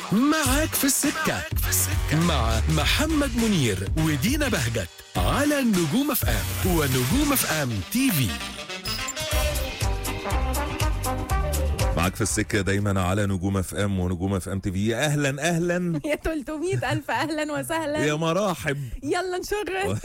معاك في السكة مع محمد منير ودينا بهجت على نجوم اف ام ونجوم اف ام تي في. معاك في السكة دايما على نجوم اف ام ونجوم اف ام تي في. اهلا اهلا يا 300,000 اهلا وسهلا يا مراحب. يلا نشغل.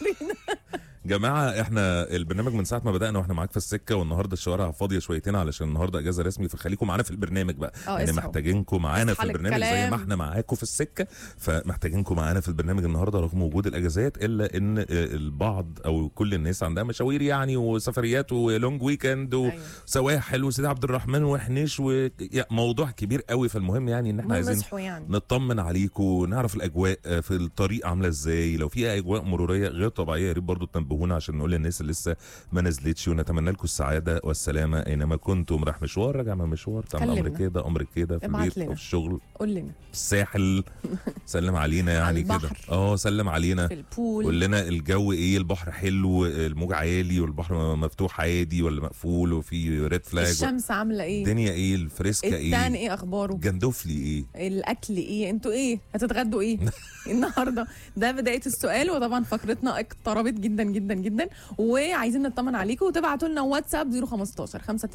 جماعة احنا البرنامج من ساعة ما بدأنا واحنا معاك في السكة، والنهارده الشوارع فاضية شويتين علشان النهارده اجازة رسمي، فخليكم معانا في البرنامج بقى. يعني محتاجينكم معانا في البرنامج زي ما احنا معاكم في السكة، فمحتاجينكم معانا في البرنامج النهارده رغم وجود الاجازات، الا ان البعض او كل الناس عندها مشاوير يعني وسفريات ولونج ويكند وسواحل وسيدي عبد الرحمن وحنيش وموضوع كبير قوي. فالمهم يعني ان احنا عايزين نطمن عليكم ونعرف الاجواء في الطريق عاملة ازاي. لو في اجواء مرورية غير طبيعية يا ريت برضه تنبهونا عشان نقول للناس اللي لسه ما نزلتش، ونتمنى لكم السعاده والسلامه اينما كنتم. رايح مشوار، راجع من مشوار، تعمل امر كده امر كده في البيت او في الشغل، قول لنا الساحل سلم علينا يعني كده سلم علينا في البول، قول لنا الجو ايه، البحر حلو، الموج عالي والبحر مفتوح عادي ولا مقفول وفي ريد فلاج، الشمس عامله ايه، الدنيا ايه، الفريسكا ايه، التان ايه اخباره، جندفلي ايه، الاكل ايه، انتوا ايه هتتغدوا ايه النهارده. ده بدايه السؤال، وطبعا فقرتنا اقتربت جدا جدا جدا، وعايزين نطمن عليكم وتبعتوا لنا واتساب 015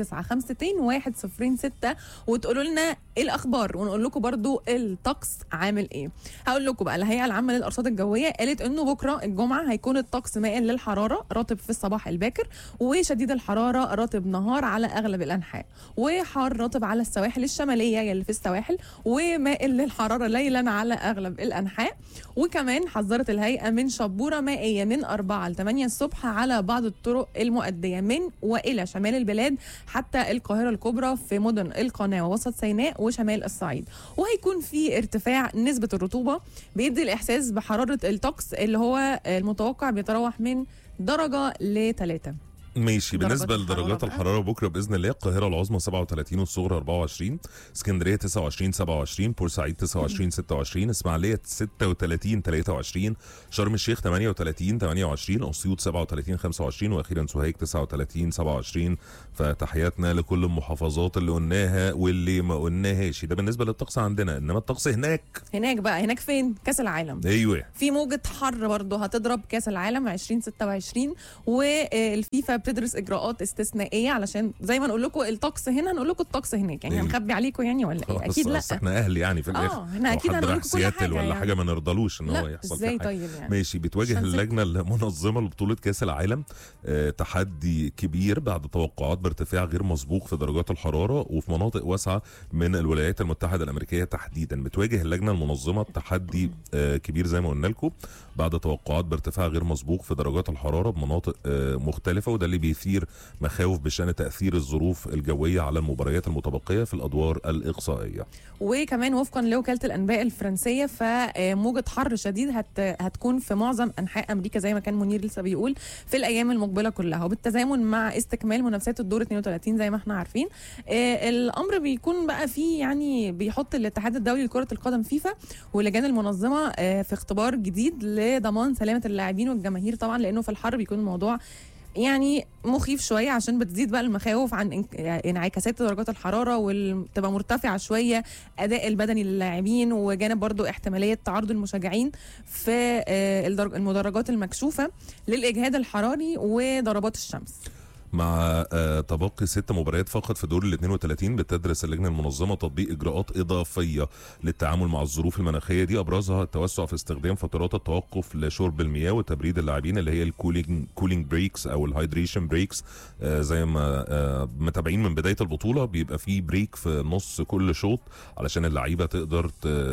5952 106 وتقولوا لنا ايه الاخبار، ونقول لكم برضو الطقس عامل ايه. هقول لكم بقى الهيئه العامه للارصاد الجويه قالت انه بكره الجمعه هيكون الطقس مائل للحراره، رطب في الصباح الباكر وشديد الحراره، رطب نهار على اغلب الانحاء، وحار رطب على السواحل الشماليه يلي في السواحل، ومائل للحراره ليلا على اغلب الانحاء. وكمان حذرت الهيئه من شبوره مائيه من 4 ل 8 الصبح على بعض الطرق المؤديه من والى شمال البلاد حتى القاهره الكبرى، في مدن القناه ووسط سيناء وشمال الصعيد. وهيكون في ارتفاع نسبه الرطوبه بيدي الاحساس بحراره الطقس اللي هو المتوقع بيتراوح من درجه ل3. ماشي. بالنسبه لدرجات الحراره بكره باذن الله، القاهره العظمى 37 والصغرى 24، اسكندريه 29 27، بورسعيد 29 26، اسماعيليه 36 23، شرم الشيخ 38 28، اسيوط 37 25، واخيرا سوهاج 39 27. فتحياتنا لكل المحافظات اللي قلناها واللي ما قلناهاش. ده بالنسبه للطقس عندنا، انما الطقس هناك بقى هناك فين؟ كاس العالم. ايوه، في موجه حر برضه هتضرب كاس العالم 2026، والفيفا بتدرس اجراءات استثنائيه علشان زي ما نقول لكم الطقس هنا هنقول لكم الطقس هناك. يعني هنخبي عليكم يعني ولا ايه؟ اكيد لا، احنا اهل يعني في الاخر. احنا اكيد هنقول لكم كل حاجه ولا يعني. حاجه ما نرضالوش ان هو يحصل ازاي طيب يعني. ماشي. بتواجه اللجنه المنظمه لبطوله كاس العالم تحدي كبير بعد توقعات بارتفاع غير مسبوق في درجات الحراره وفي مناطق واسعه من الولايات المتحده الامريكيه تحديدا. بتواجه اللجنه المنظمه تحدي كبير زي ما قلنا لكم بعد توقعات بارتفاع غير مسبوق في درجات الحراره بمناطق مختلفه، وده اللي بيثير مخاوف بشان تاثير الظروف الجويه على المباريات المتبقيه في الادوار الاقصائيه. وكمان وفقا لوكاله الانباء الفرنسيه فموجه حر شديد هتكون في معظم انحاء امريكا زي ما كان منير لسه بيقول في الايام المقبله كلها، وبالتزامن مع استكمال منافسات الدور 32 زي ما احنا عارفين. الامر بيكون بقى فيه يعني بيحط الاتحاد الدولي لكره القدم فيفا واللجان المنظمه في اختبار جديد لضمان سلامه اللاعبين والجماهير، طبعا لانه في الحر بيكون الموضوع يعني مخيف شويه عشان بتزيد بقى المخاوف عن انعكاسات درجات الحراره وتبقى مرتفعه شويه اداء البدني للاعبين، وجانب برضو احتماليه تعرض المشجعين في المدرجات المكشوفه للاجهاد الحراري وضربات الشمس. مع تبقي 6 مباريات فقط في دور ال 32 بتدرس اللجنه المنظمه تطبيق اجراءات اضافيه للتعامل مع الظروف المناخيه دي، ابرزها التوسع في استخدام فترات التوقف لشرب المياه وتبريد اللاعبين اللي هي الكولينج بريكس او الهايدريشن بريكس. زي ما متابعين من بدايه البطوله بيبقى في بريك في نص كل شوط علشان اللعيبه تقدر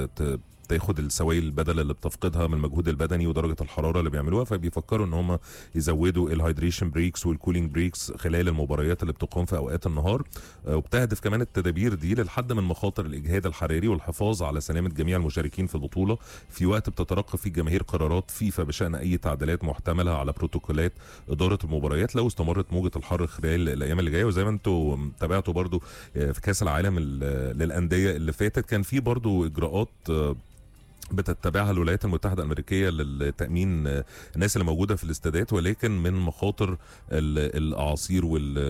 تاخد السوائل البدل اللي بتفقدها من المجهود البدني ودرجه الحراره اللي بيعملوها، فبيفكروا ان هم يزودوا الهايدريشن بريكس والكولينج بريكس خلال المباريات اللي بتقام في اوقات النهار. وبتهدف كمان التدابير دي للحد من مخاطر الاجهاد الحراري والحفاظ على سلامه جميع المشاركين في البطوله في وقت بتترقب فيه الجماهير قرارات فيفا بشان اي تعديلات محتمله على بروتوكولات اداره المباريات لو استمرت موجه الحر خلال الايام اللي جايه. وزي ما انتم تابعتوا برضو في كاس العالم للانديه اللي فاتت كان في برضو اجراءات بتتبعها الولايات المتحدة الأمريكية للتأمين الناس اللي موجودة في الاستادات، ولكن من مخاطر الأعاصير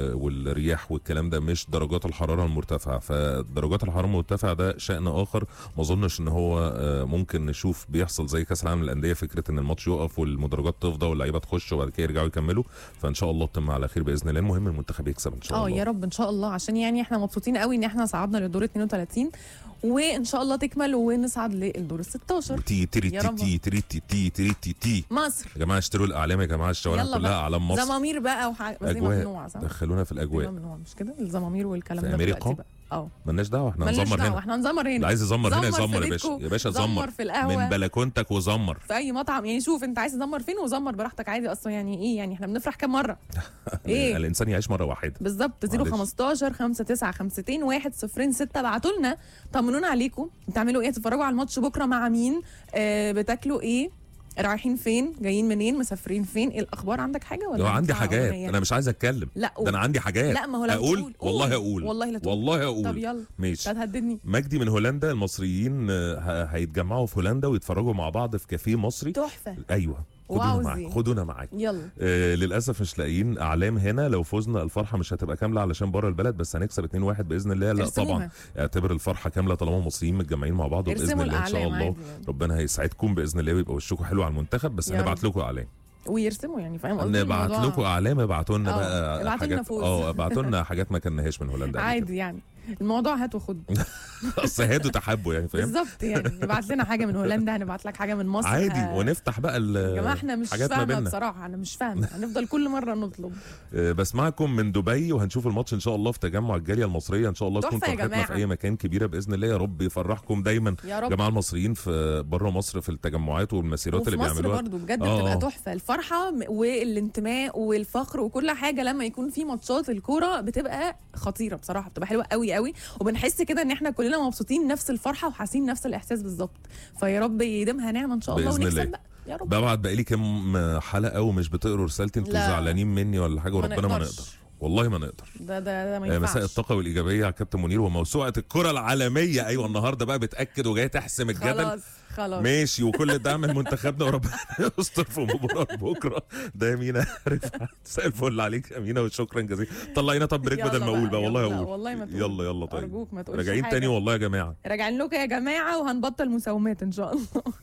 والرياح والكلام ده، مش درجات الحرارة المرتفعة. فدرجات الحرارة المرتفعة ده شأن آخر، ما أظنش إن هو ممكن نشوف بيحصل زي كأس العالم للأندية، فكرة إن الماتش يقف والمدرجات تفضى واللعيبة تخش وبعد كده يرجعوا يكملوا. فإن شاء الله تتم على خير بإذن الله. المهم المنتخب يكسب إن شاء الله. يا رب ان شاء الله، عشان يعني احنا مبسوطين قوي ان احنا صعدنا للدور 32، وان شاء الله تكمل ونصعد للدور ال 16. تي تري يا رب. تي تري تي تي تري تي تي. مصر يا جماعه اشتروا الاعلام يا جماعه، الشوارع يلا كلها بقى. اعلام مصر. زمامير بقى بس دي أجواء. ممنوعه صح؟ دخلونا في دي الاجواء. ممنوع مش كده؟ الزمامير والكلام في ده أمريكا؟ دلوقتي بقى ملناش دعوه، احنا مالناش هنزمر دعوة، هنا. احنا هنزمر هنا. اللي عايز يزمر هنا زمر يزمر في يا باشا، بيتكو، يا باشا زمر زمر في القهوة. من بلكونتك وزمر في اي مطعم، يعني شوف انت عايز تزمر فين وزمر براحتك عادي، اصلا يعني ايه يعني احنا بنفرح كام مره؟ ايه الانسان يعيش مره واحده بالظبط. معلش. 015 5952 106 ابعتوا لنا طمنونا عليكم، بتعملوا ايه؟ تتفرجوا على الماتش بكره مع مين؟ بتاكلوا ايه؟ رايحين فين؟ جايين منين؟ مسافرين فين؟ ايه الاخبار؟ عندك حاجه ولا لو عندي هنطلع حاجات أغنية؟ انا مش عايز اتكلم. لا ده انا عندي حاجات. لا ما هو لو اقول تقول والله اقول والله لا تقول. والله اقول. طب يلا ماشي. هتهددني. مجدي من هولندا، المصريين هيتجمعوا في هولندا ويتفرجوا مع بعض في كافيه مصري. تحفه. ايوه خدونا واو معاك، زي. خدونا معاك. يلا للاسف مش لاقيين اعلام هنا. لو فزنا الفرحه مش هتبقى كامله علشان بره البلد، بس هنكسب 2-1 باذن الله. لا ارسموها. طبعا اعتبر الفرحه كامله طالما المصريين متجمعين مع بعض، وباذن ارسموا الله ان شاء الأعلام الله عادي يعني. ربنا هيسعدكم باذن الله ويبقى وشكم حلو على المنتخب. بس يا هنبعت رب. لكم اعلام، ويرسموا يعني فاهم قصدي؟ نبعت الموضوع لكم اعلام. ابعتوا لنا بقى ابعتوا لنا حاجات، فوز. ابعتوا لنا حاجات ما كناهاش من هولندا قبل كده. عادي يعني الموضوع هات وخد. اصل هادوا تحبوا يعني، فاهم؟ بالظبط يعني ابعت لنا حاجه من هولندا، هنبعت لك حاجه من مصر. عادي ونفتح بقى يا جماعه احنا مش حاجات ما فاهمه بيننا. بصراحه، انا مش فاهمه، هنفضل كل مره نطلب. بسمعكم من دبي، وهنشوف الماتش ان شاء الله في تجمع الجاليه المصريه. ان شاء الله تكون تحفة يا فرحتنا في جماعة. اي مكان كبيره باذن الله. يا رب يفرحكم دايما يا رب. جماعه المصريين في بره مصر في التجمعات والمسيرات اللي وفي مصر بيعملوها. برضه بجد آه. بتبقى تحفه، الفرحه والانتماء والفخر وكل حاجه لما يكون في ماتشات الكوره بتبقى خطيره بصراحه، بتبقى حلوه قوي قوي، وبنحس كده ان احنا كلنا مبسوطين نفس الفرحه وحاسين نفس الاحساس بالظبط. فيا رب يديمها نعمه ان شاء الله بإذن ونكسب الله. بقى يا رب. ببعت بقالي كام حلقه ومش بتقروا رسالتي، انتوا لا. زعلانين مني ولا حاجه؟ وربنا ما نقدرش. نقدر، والله ما نقدر. ده ما ينفعش. مساء الطاقه والايجابيه على كابتن منير وموسوعه الكره العالميه. ايوه النهارده بقى بتاكد وجايه تحسم الجدل. خلاص ماشي، وكل الدعم لمنتخبنا وربنا يستر في مباراه بكره. ده يا مينا رفعت، مساء الفل عليك يا مينا وشكرا جزيلا. طلعينا طب بريك بدل ما اقول بقى، والله يلا، اقول. والله ما تقول. يلا طيب، ارجوك ما تقولش راجعين حاجة. تاني والله يا جماعه. راجعين لكم يا جماعه وهنبطل مساومات ان شاء الله.